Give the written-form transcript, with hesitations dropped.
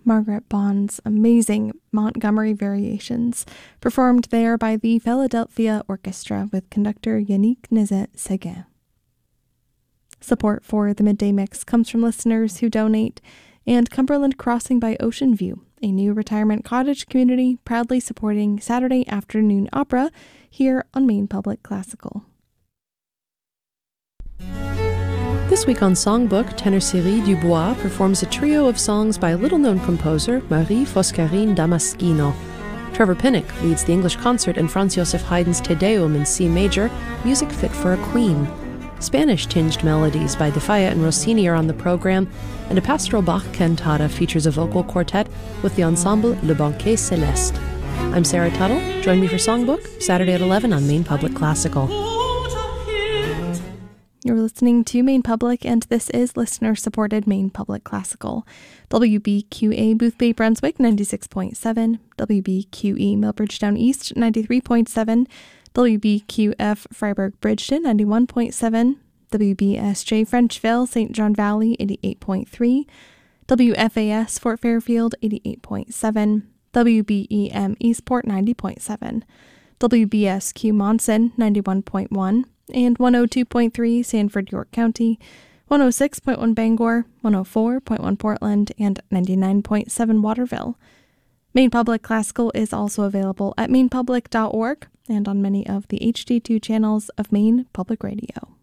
Margaret Bond's amazing Montgomery Variations, performed there by the Philadelphia Orchestra with conductor Yannick Nézet-Séguin. Support for the Midday Mix comes from listeners who donate, and Cumberland Crossing by Ocean View, a new retirement cottage community proudly supporting Saturday afternoon opera here on Maine Public Classical. This week on Songbook, tenor Cyril Dubois performs a trio of songs by little-known composer Marie Foscarine Damaschino. Trevor Pinnock leads the English concert in Franz Joseph Haydn's Te Deum in C major, music fit for a queen. Spanish-tinged melodies by De Falla and Rossini are on the program, and a pastoral Bach cantata features a vocal quartet with the ensemble Le Banquet Céleste. I'm Sarah Tuttle. Join me for Songbook, Saturday at 11 on Maine Public Classical. You're listening to Maine Public, and this is listener-supported Maine Public Classical. WBQA Boothbay Brunswick 96.7, WBQE Millbridgetown East 93.7, WBQF Freiburg Bridgeton 91.7, WBSJ Frenchville St. John Valley 88.3, WFAS Fort Fairfield 88.7, WBEM Eastport 90.7, WBSQ Monson 91.1, and 102.3 Sanford, York County, 106.1 Bangor, 104.1 Portland, and 99.7 Waterville. Maine Public Classical is also available at mainepublic.org and on many of the HD2 channels of Maine Public Radio.